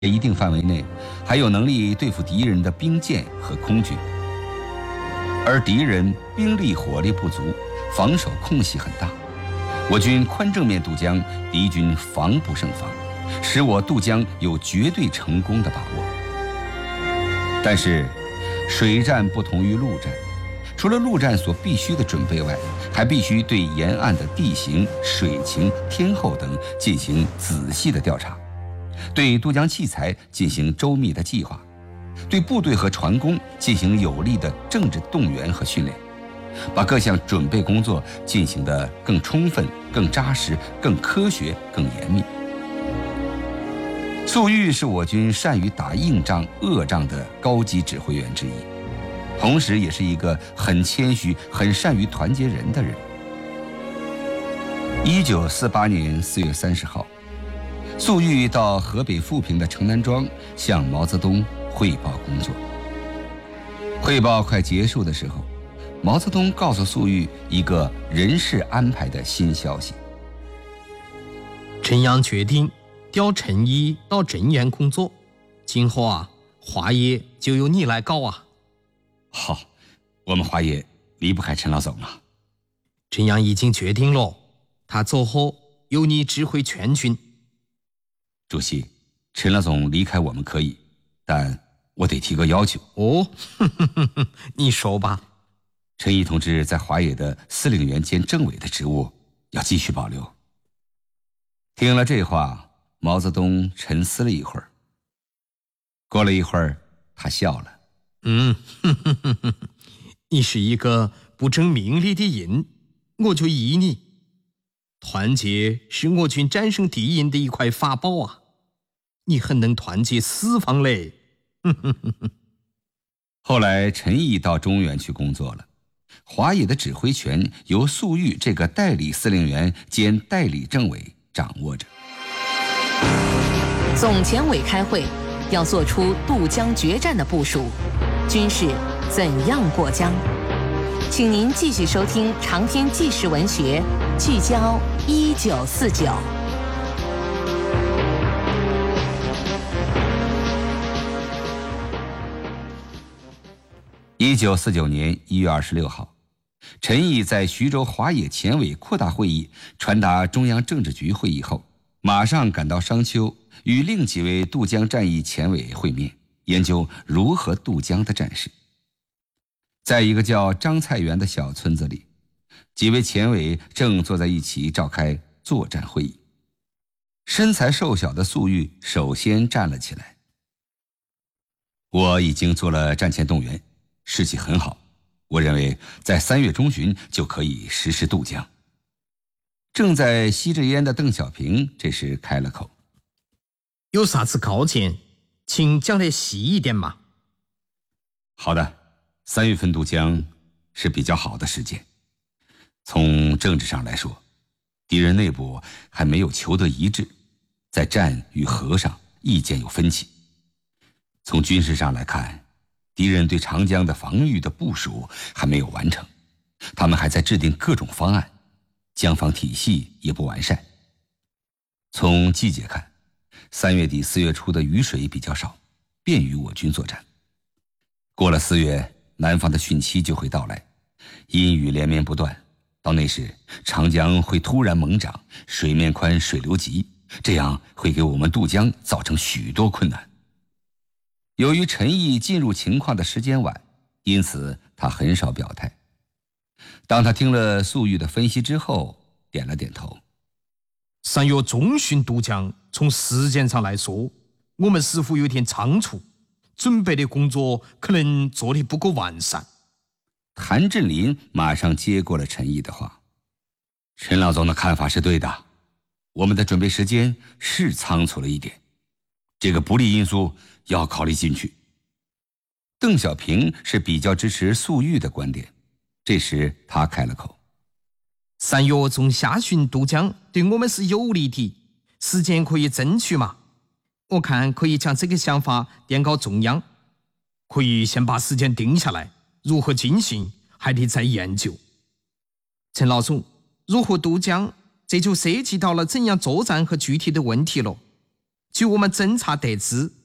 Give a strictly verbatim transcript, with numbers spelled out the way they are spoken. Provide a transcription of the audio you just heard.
一定范围内，还有能力对付敌人的兵舰和空军。而敌人兵力火力不足，防守空隙很大，我军宽正面渡江，敌军防不胜防，使我渡江有绝对成功的把握。但是，水战不同于陆战，除了陆战所必须的准备外，还必须对沿岸的地形、水情、天候等进行仔细的调查，对渡江器材进行周密的计划，对部队和船工进行有力的政治动员和训练，把各项准备工作进行得更充分、更扎实、更科学、更严密。粟裕是我军善于打硬仗、恶仗的高级指挥员之一，同时也是一个很谦虚、很善于团结人的人。一九四八年四月三十号，粟裕到河北富平的城南庄向毛泽东汇报工作。汇报快结束的时候，毛泽东告诉粟裕一个人事安排的新消息： 陈阳决定调陈毅到镇远工作，今后啊，华野就由你来搞啊。 好，我们华野离不开陈老总了。 陈阳已经决定了，他走后由你指挥全军。 主席，陈老总离开我们可以，但我得提个要求。 哦，呵呵呵呵，你说吧。 陈毅同志在华野的司令员兼政委的职务要继续保留。听了这话，毛泽东沉思了一会儿。过了一会儿，他笑了。 嗯，呵呵呵呵，你是一个不争名利的人，我就依你。团结是我军战胜敌人的一块法宝啊！你很能团结四方嘞。 后来陈毅到中原去工作了，华野的指挥权由粟裕这个代理司令员兼代理政委掌握着。 总前委开会，要做出渡江决战的部署，军事怎样过江？请您继续收听长篇纪实文学《聚焦一九四九》。 一九四九年一月二十六号，陈毅在徐州华野前委扩大会议传达中央政治局会议后，马上赶到商丘，与另几位渡江战役前委会面，研究如何渡江的战事。在一个叫张菜园的小村子里，几位前委正坐在一起召开作战会议。身材瘦小的粟裕首先站了起来：我已经做了战前动员，士气很好，我认为在三月中旬就可以实施渡江。正在吸着烟的邓小平这时开了口： 有啥子高见，请讲得细一点嘛。 好的，三月份渡江是比较好的时间。从政治上来说，敌人内部还没有求得一致，在战与和上意见有分歧。从军事上来看，敌人对长江的防御的部署还没有完成，他们还在制定各种方案，江防体系也不完善。从季节看，三月底四月初的雨水比较少，便于我军作战。过了四月，南方的汛期就会到来，阴雨连绵不断，到那时长江会突然猛涨，水面宽，水流急，这样会给我们渡江造成许多困难。由于陈毅进入情况的时间晚，因此他很少表态。当他听了粟裕的分析之后，点了点头。 三月中旬渡江，从时间上来说，我们似乎有点仓促，准备的工作可能做得不够完善。 谭震林马上接过了陈毅的话：陈老总的看法是对的，我们的准备时间是仓促了一点，这个不利因素要考虑进去。邓小平是比较支持粟裕的观点，这时他开了口： 三月中下旬渡江对我们是有利的，时间可以争取嘛。我看可以将这个想法电告中央，可以先把时间定下来，如何进行还得再研究。陈老总，如何渡江，这就涉及到了怎样作战和具体的问题了。 据我们侦查得知，